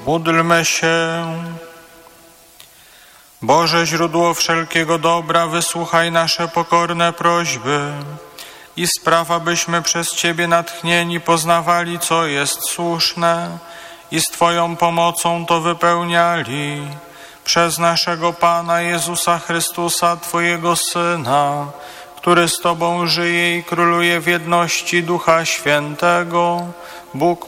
Módlmy się. Boże, źródło wszelkiego dobra, wysłuchaj nasze pokorne prośby i spraw, abyśmy przez Ciebie natchnieni poznawali, co jest słuszne i z Twoją pomocą to wypełniali. Przez naszego Pana Jezusa Chrystusa, Twojego Syna, który z Tobą żyje i króluje w jedności Ducha Świętego, Bóg